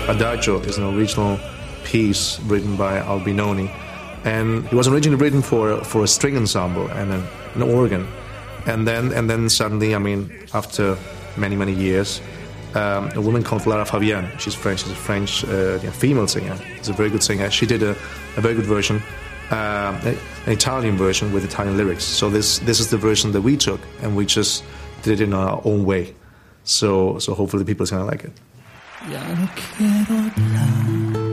Adagio is an original piece written by Albinoni, and it was originally written for a string ensemble and an organ, and then suddenly, I mean, after many years, a woman called Lara Fabian, she's French, she's a French female singer, she's a very good singer. She did a very good version, an Italian version with Italian lyrics. So this is the version that we took, and we just did it in our own way. So hopefully people are going to like it. Ya no quiero hablar